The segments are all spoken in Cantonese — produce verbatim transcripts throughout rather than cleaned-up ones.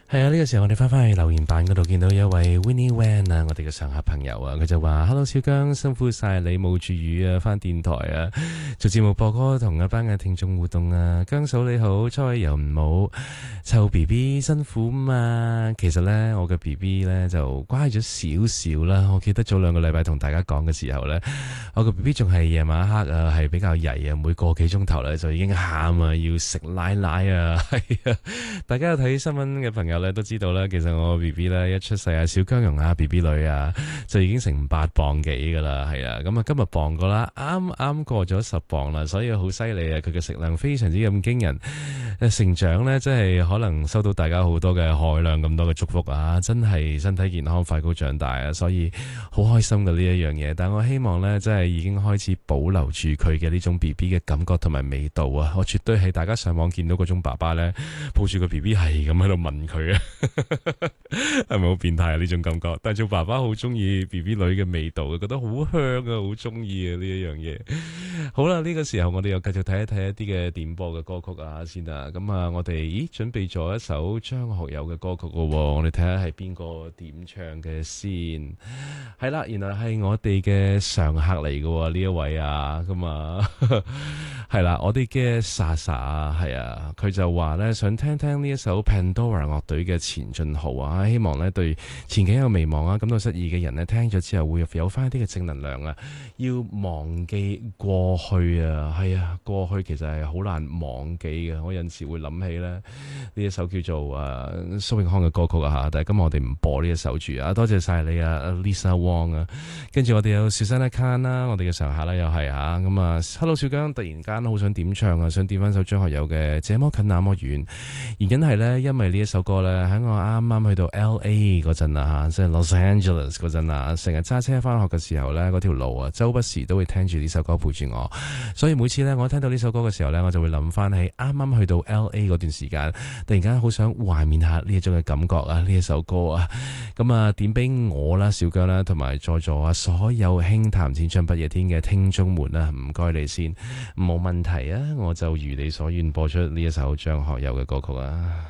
係啊，呢、這個時候我哋翻返去留言板嗰度，見到一位 Winnie Wan 啊，我哋嘅常客朋友啊，佢就話 Hello 小姜，辛苦晒你冒住雨啊，翻電台啊，做節目播歌，同一班嘅聽眾互動啊。姜嫂你好，初位又唔好湊 B B 辛苦嘛。其實呢，我嘅 B B 呢就乖咗少少啦。我記得早兩個禮拜同大家講嘅時候呢，我個 B B 仲係夜晚黑啊，係比較曳啊，每個幾鐘頭呢就已經喊啊，要食奶奶啊，係啊。大家有睇新聞嘅朋友咧都知道啦，其實我 B B 咧一出世啊，小姜蓉啊 B B 女啊就已經成八磅幾噶啦，係啊，咁啊今日磅過啦，啱啱過咗十磅啦，所以好犀利啊！佢嘅食量非常之咁驚人，成長咧真係可能收到大家好多嘅海量咁多嘅祝福啊，真係身體健康快高長大啊，所以好開心嘅呢一樣嘢。但我希望咧真係已經開始保留住佢嘅呢種 B B 嘅感覺同埋味道啊！我絕對係大家上網見到嗰種爸爸咧抱住個 B B 係咁喺度聞佢啊，係咪好變態啊？呢種感覺，但係做爸爸好中意 B B 女嘅味道，覺得好香啊，好中意啊呢一樣嘢。好啦，呢、這個時候我哋又繼續睇一睇一啲嘅點播嘅歌曲啊先啊。咁啊，我哋咦準備咗一首張學友嘅歌曲噶，我哋睇下係邊個點唱嘅先。係啦，原來係我哋嘅常客嚟噶呢一位啊，咁啊係啦，我哋嘅莎莎啊，係啊，佢就話咧想聽聽呢一首 Pandora 樂隊嘅前進號啊，希望咧對前景有迷茫啊，感到失意嘅人咧聽咗之後會有翻一啲嘅正能量啊，要忘記過去啊，係啊，過去其實係好難忘記嘅。我有陣時會諗起咧呢一首叫做誒蘇永康嘅歌曲啊吓，但係今日我哋唔播呢一首住啊，多謝晒你啊 Lisa Wong 啊，跟住我哋有 Susanna Khan 啦，我哋嘅常客啦又係啊，咁啊 Hello 小姜，突然間好想點唱啊，想點翻首張學友嘅這麼近那麼遠，原因係咧因為呢一首歌咧喺我啱啱去到 L A 嗰陣啊，即係 Los Angeles 嗰陣啊，成日揸車翻學嘅時候咧，嗰條路啊，周不時都會聽住呢首歌陪住我，所以每次咧我聽到呢首歌嘅時候咧，我就會諗翻起啱啱去到 L A 嗰段時間，突然間好想懷緬下呢一種嘅感覺啊，呢一首歌啊，咁啊點俾我啦，小姜啦，同埋在座啊所有輕談淺唱不夜天嘅聽眾們啊，唔該你先，冇問題啊，我就如你所願播出呢一首張學友嘅歌曲啊。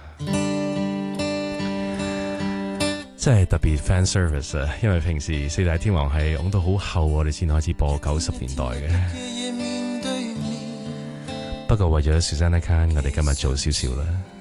真係特別 fan service 啊！因為平時四大天王係拱到好後，我哋先開始播九十年代嘅。不過為咗 Susanna Khan，我哋今日做少少啦。